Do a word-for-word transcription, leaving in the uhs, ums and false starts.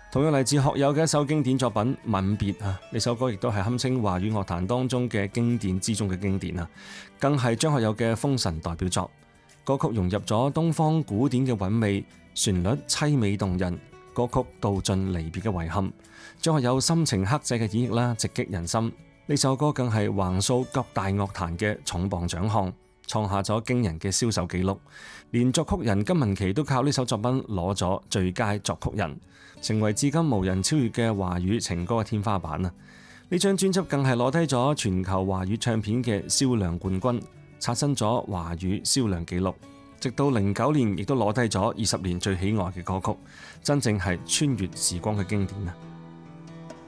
同樣嚟自學友嘅一首經典作品《吻別》啊，呢首歌亦都係堪稱華語樂壇當中嘅經典之中嘅經典啊，更係張學友嘅封神代表作。歌曲融入咗東方古典嘅韻味，旋律淒美動人，歌曲道盡離別嘅遺憾。張學友深情克制嘅演繹啦，直擊人心。呢首歌更係橫掃各大樂壇嘅重磅獎項，創下咗驚人嘅銷售紀錄。連作曲人金玟岐都靠呢首作品攞咗最佳作曲人，成為至今無人超越嘅華語情歌嘅天花板啊！呢張專輯更係攞低咗全球華語唱片嘅銷量冠軍，刷新咗華語銷量紀錄。直到零九年，亦都攞低咗二十年最喜愛嘅歌曲，真正係穿越時光嘅經典啊！